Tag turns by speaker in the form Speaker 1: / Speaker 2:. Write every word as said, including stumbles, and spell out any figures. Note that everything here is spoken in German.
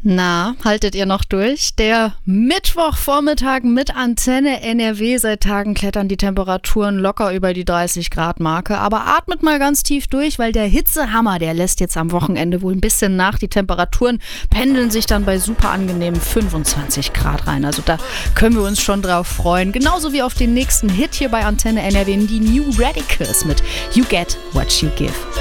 Speaker 1: Na, haltet ihr noch durch? Der Mittwochvormittag mit Antenne N R W. Seit Tagen klettern die Temperaturen locker über die dreißig Grad Marke. Aber atmet mal ganz tief durch, weil der Hitzehammer, der lässt jetzt am Wochenende wohl ein bisschen nach. Die Temperaturen pendeln sich dann bei super angenehmen fünfundzwanzig Grad rein. Also da können wir uns schon drauf freuen. Genauso wie auf den nächsten Hit hier bei Antenne N R W, die New Radicals mit You Get What You Give.